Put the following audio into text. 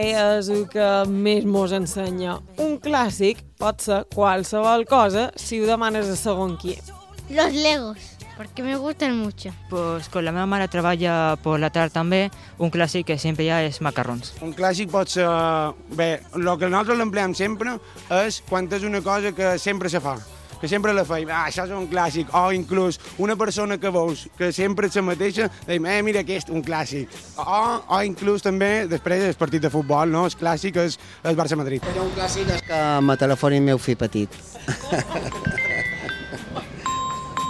És el que més mos ensenya. Un clàssic pot ser qualsevol cosa si ho demanes a segon qui. Los Legos, porque me gustan mucho. Pues con la meva mare treballa per la tarda també, un clàssic que sempre hi ha és macarrons. Un clàssic pot ser... Bé, el que nosaltres l'empleem sempre és quan és una cosa que sempre se fa, que sempre la feim. Això és un clàssic. O inclús una persona que veus que sempre és la mateixa, dèiem, mira aquest, un clàssic. O inclús també, després, el partit de futbol, no? El clàssic és el Barça-Madrid. Però un clàssic és que me telefoni el meu fill petit.